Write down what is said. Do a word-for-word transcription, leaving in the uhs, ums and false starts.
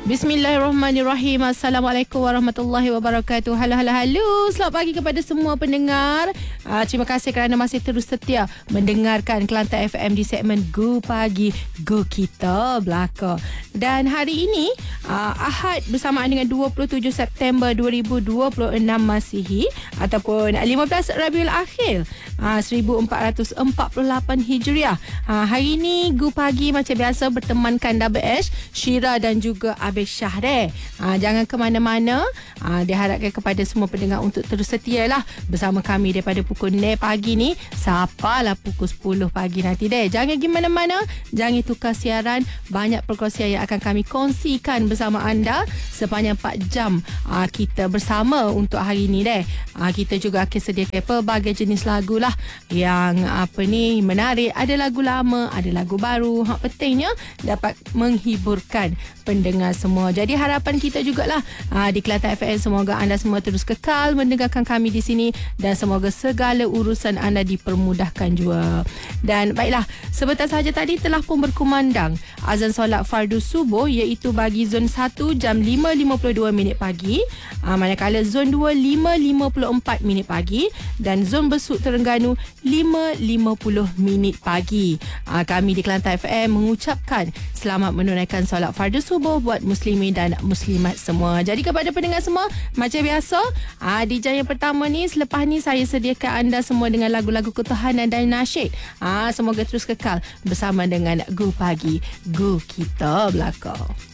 Bismillahirrahmanirrahim. Assalamualaikum warahmatullahi wabarakatuh. Halo, halo, halo. Selamat pagi kepada semua pendengar. Uh, terima kasih kerana masih terus setia mendengarkan Kelantan F M di segmen Go Pagi, Go Kita Belaka. Dan hari ini, uh, Ahad bersamaan dengan dua puluh tujuh September dua ribu dua puluh enam Masihi ataupun lima belas Rabiul Akhir uh, seribu empat ratus empat puluh lapan Hijriah. Uh, hari ini Go Pagi macam biasa bertemankan Double Ash, Syira dan juga Abis Syahril. Ha, jangan ke mana-mana. Ha, diharapkan kepada semua pendengar untuk terus setia lah bersama kami daripada pukul enam pagi ni sampailah pukul sepuluh pagi nanti deh. Jangan pergi mana-mana. Jangan tukar siaran. Banyak perkongsian yang akan kami kongsikan bersama anda sepanjang empat jam ha, kita bersama untuk hari ni deh. Ha, kita juga akan sediakan pelbagai jenis lagu lah yang apa ni menarik. Ada lagu lama, ada lagu baru. Ha, pentingnya dapat menghiburkan pendengar semua. Jadi harapan kita jugalah aa, di Kelantan F M semoga anda semua terus kekal mendengarkan kami di sini dan semoga segala urusan anda dipermudahkan juga. Dan baiklah, sebentar sahaja tadi telah pun berkumandang azan solat fardu subuh iaitu bagi zon satu jam lima lima puluh dua minit pagi, aa, manakala zon dua lima lima puluh empat minit pagi dan zon Besut Terengganu lima lima puluh minit pagi. Aa, kami di Kelantan F M mengucapkan selamat menunaikan solat fardu subuh buat muslimin dan muslimat semua. Jadi kepada pendengar semua, macam biasa, aa, di jam yang pertama ni, selepas ni saya sediakan anda semua dengan lagu-lagu ketuhanan dan nasyid. Aa, semoga terus kekal bersama dengan Go Pagi, Go Kita Belaka.